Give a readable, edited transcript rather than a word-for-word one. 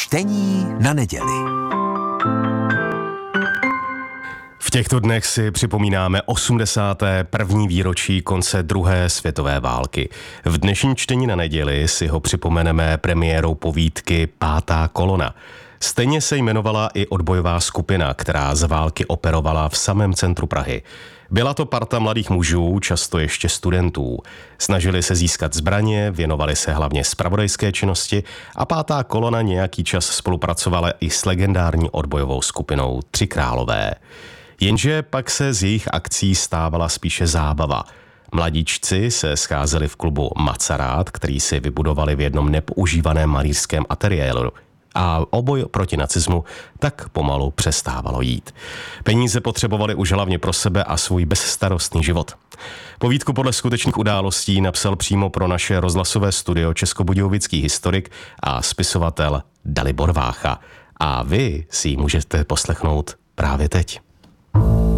Čtení na neděli. V těchto dnech si připomínáme 81. výročí konce druhé světové války. V dnešním čtení na neděli si ho připomeneme premiérou povídky Pátá kolona. Stejně se jmenovala i odbojová skupina, která z války operovala v samém centru Prahy. Byla to parta mladých mužů, často ještě studentů. Snažili se získat zbraně, věnovali se hlavně zpravodajské činnosti a Pátá kolona nějaký čas spolupracovala i s legendární odbojovou skupinou Tři králové. Jenže pak se z jejich akcí stávala spíše zábava. Mladíčci se scházeli v klubu Macarát, který si vybudovali v jednom nepoužívaném malířském ateliéru. A o boj proti nacismu tak pomalu přestávalo jít. Peníze potřebovali už hlavně pro sebe a svůj bezstarostný život. Povídku podle skutečných událostí napsal přímo pro naše rozhlasové studio českobudějovický historik a spisovatel Dalibor Vácha. A vy si ji můžete poslechnout právě teď.